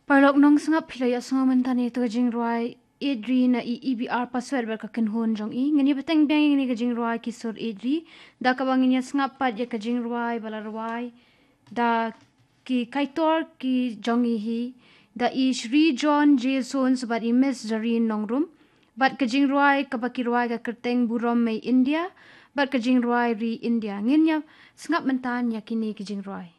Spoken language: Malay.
Parlok nong sangap pilay asong mentani to jing ruai Adri na EBR password ber kaken hon jong i ngani beteng beng ni ka jing ruai kisur Adri da ka bang ni sangap pat ya ka jing ruai bala ruai da ki kaitor ki jong i hi da i Shri John Jason sabat i mes jarin nong rum bat ka jing ruai ka baki ruai ka kerteng burom mai India bat ka jing ruai ri India ngin ya sangap mentan ya kini ka jing ruai